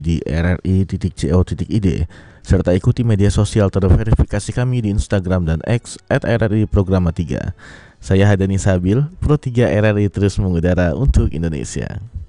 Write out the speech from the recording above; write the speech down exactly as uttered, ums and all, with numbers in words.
di r r i titik co titik i d, serta ikuti media sosial terverifikasi kami di Instagram dan X at r r i programa tiga. Saya Hadani Sabil, Pro tiga R R I terus mengudara untuk Indonesia.